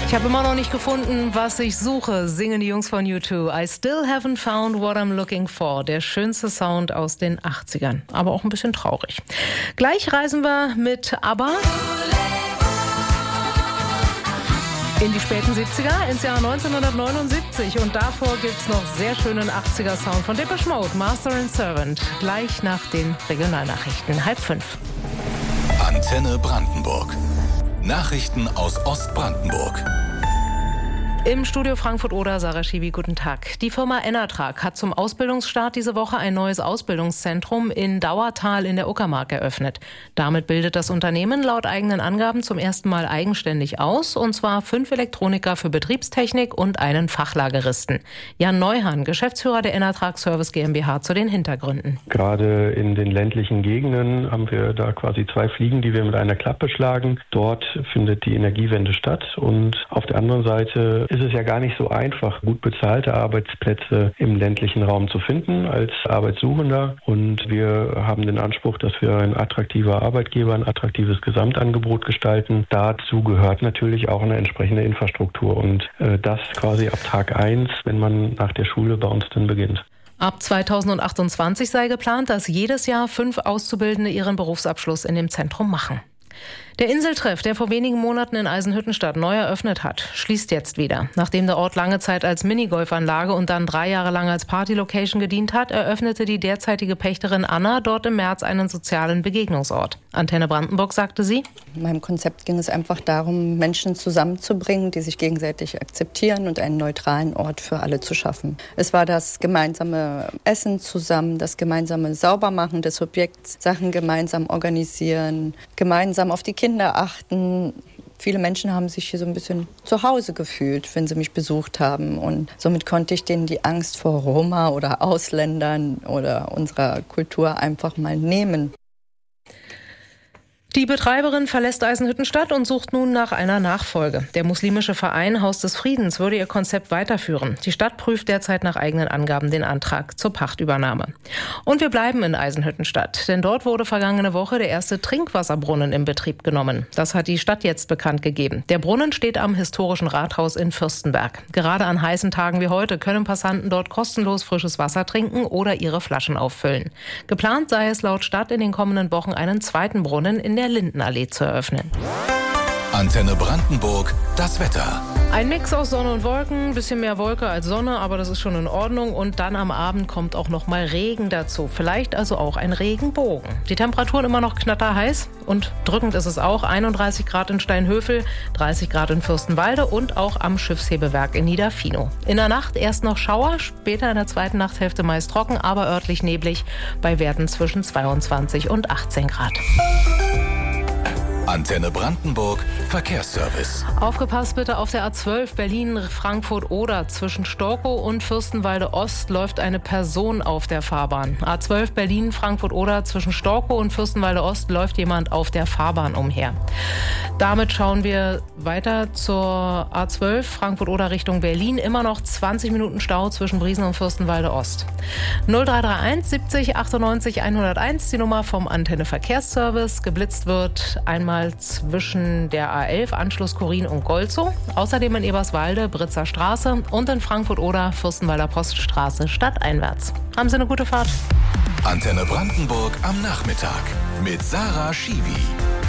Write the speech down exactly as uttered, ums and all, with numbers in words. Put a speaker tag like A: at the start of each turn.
A: Ich habe immer noch nicht gefunden, was ich suche, singen die Jungs von U zwei. I still haven't found what I'm looking for. Der schönste Sound aus den achtzigern, aber auch ein bisschen traurig. Gleich reisen wir mit ABBA in die späten siebziger, ins Jahr neunzehnhundertneunundsiebzig. Und davor gibt's noch sehr schönen achtziger Sound von Depeche Mode, Master and Servant. Gleich nach den Regionalnachrichten, halb fünf.
B: Antenne Brandenburg. Nachrichten aus Ostbrandenburg.
A: Im Studio Frankfurt-Oder, Sarah Schiwi, guten Tag. Die Firma Enertrag hat zum Ausbildungsstart diese Woche ein neues Ausbildungszentrum in Dauertal in der Uckermark eröffnet. Damit bildet das Unternehmen laut eigenen Angaben zum ersten Mal eigenständig aus, und zwar fünf Elektroniker für Betriebstechnik und einen Fachlageristen. Jan Neuhan, Geschäftsführer der Enertrag Service GmbH, zu den Hintergründen.
C: Gerade in den ländlichen Gegenden haben wir da quasi zwei Fliegen, die wir mit einer Klappe schlagen. Dort findet die Energiewende statt, und auf der anderen Seite ist es ja gar nicht so einfach, gut bezahlte Arbeitsplätze im ländlichen Raum zu finden als Arbeitssuchender. Und wir haben den Anspruch, dass wir ein attraktiver Arbeitgeber, ein attraktives Gesamtangebot gestalten. Dazu gehört natürlich auch eine entsprechende Infrastruktur. Und äh, das quasi ab Tag eins, wenn man nach der Schule bei uns dann beginnt.
A: Ab zweitausendachtundzwanzig sei geplant, dass jedes Jahr fünf Auszubildende ihren Berufsabschluss in dem Zentrum machen. Der Inseltreff, der vor wenigen Monaten in Eisenhüttenstadt neu eröffnet hat, schließt jetzt wieder. Nachdem der Ort lange Zeit als Minigolfanlage und dann drei Jahre lang als Partylocation gedient hat, eröffnete die derzeitige Pächterin Anna dort im März einen sozialen Begegnungsort. Antenne Brandenburg, sagte sie:
D: In meinem Konzept ging es einfach darum, Menschen zusammenzubringen, die sich gegenseitig akzeptieren und einen neutralen Ort für alle zu schaffen. Es war das gemeinsame Essen zusammen, das gemeinsame Saubermachen des Objekts, Sachen gemeinsam organisieren, gemeinsam auf die Kinder achten. Viele Menschen haben sich hier so ein bisschen zu Hause gefühlt, wenn sie mich besucht haben. Und somit konnte ich denen die Angst vor Roma oder Ausländern oder unserer Kultur einfach mal nehmen.
A: Die Betreiberin verlässt Eisenhüttenstadt und sucht nun nach einer Nachfolge. Der muslimische Verein Haus des Friedens würde ihr Konzept weiterführen. Die Stadt prüft derzeit nach eigenen Angaben den Antrag zur Pachtübernahme. Und wir bleiben in Eisenhüttenstadt, denn dort wurde vergangene Woche der erste Trinkwasserbrunnen in Betrieb genommen. Das hat die Stadt jetzt bekannt gegeben. Der Brunnen steht am historischen Rathaus in Fürstenberg. Gerade an heißen Tagen wie heute können Passanten dort kostenlos frisches Wasser trinken oder ihre Flaschen auffüllen. Geplant sei es laut Stadt in den kommenden Wochen einen zweiten Brunnen in der Lindenallee zu eröffnen.
B: Antenne Brandenburg, das Wetter.
A: Ein Mix aus Sonne und Wolken, ein bisschen mehr Wolke als Sonne, aber das ist schon in Ordnung. Und dann am Abend kommt auch noch mal Regen dazu. Vielleicht also auch ein Regenbogen. Die Temperaturen immer noch knatterheiß und drückend ist es auch. einunddreißig Grad in Steinhöfel, dreißig Grad in Fürstenwalde und auch am Schiffshebewerk in Niederfino. In der Nacht erst noch Schauer, später in der zweiten Nachthälfte meist trocken, aber örtlich neblig bei Werten zwischen zweiundzwanzig und achtzehn Grad.
B: Antenne Brandenburg, Verkehrsservice.
A: Aufgepasst bitte auf der A zwölf Berlin-Frankfurt-Oder. Zwischen Storkow und Fürstenwalde-Ost läuft eine Person auf der Fahrbahn. A zwölf Berlin-Frankfurt-Oder. Zwischen Storkow und Fürstenwalde-Ost läuft jemand auf der Fahrbahn umher. Damit schauen wir weiter zur A zwölf Frankfurt-Oder Richtung Berlin. Immer noch zwanzig Minuten Stau zwischen Briesen und Fürstenwalde-Ost. null drei drei eins siebzig achtundneunzig hunderteins, die Nummer vom Antenne Verkehrsservice. Geblitzt wird einmal zwischen der A elf, Anschluss Korin und Golzow. Außerdem in Eberswalde, Britzer Straße und in Frankfurt-Oder, Fürstenwalder Poststraße stadteinwärts. Haben Sie eine gute Fahrt.
B: Antenne Brandenburg am Nachmittag mit Sarah Schiwi.